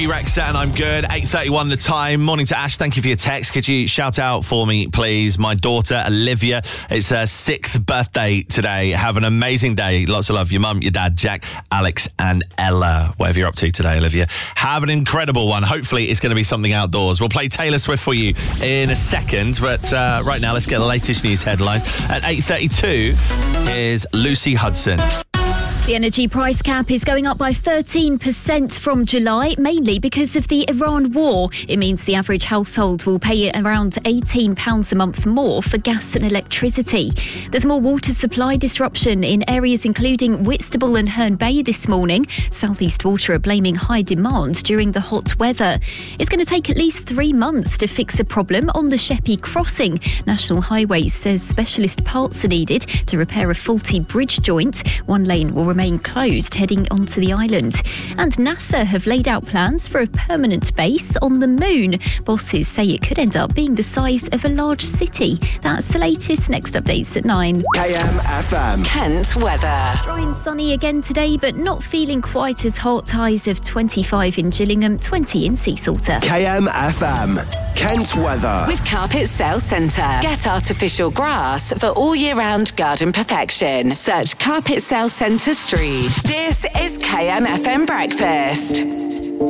Rex and I'm good. 8:31 the time. Morning to Ash. Thank you for your text. Could you shout out for me, please? My daughter, Olivia. It's her 6th birthday today. Have an amazing day. Lots of love. Your mum, your dad, Jack, Alex and Ella. Whatever you're up to today, Olivia. Have an incredible one. Hopefully it's going to be something outdoors. We'll play Taylor Swift for you in a second. But right now, let's get the latest news headlines. At 8:32, here's Lucy Hudson. The energy price cap is going up by 13% from July, mainly because of the Iran war. It means the average household will pay around £18 a month more for gas and electricity. There's more water supply disruption in areas including Whitstable and Herne Bay this morning. South East Water are blaming high demand during the hot weather. It's going to take at least 3 months to fix a problem on the Sheppey crossing. National Highways says specialist parts are needed to repair a faulty bridge joint. One lane will remain closed heading onto the island. And NASA have laid out plans for a permanent base on the moon. Bosses say it could end up being the size of a large city. That's the latest. Next updates at 9. KMFM. Kent weather. Dry and sunny again today, but not feeling quite as hot. Highs of 25 in Gillingham, 20 in Seasalter. KMFM. Kent weather. With Carpet Sales Centre. Get artificial grass for all year-round garden perfection. Search Carpet Sales Centre Street. This is KMFM Breakfast.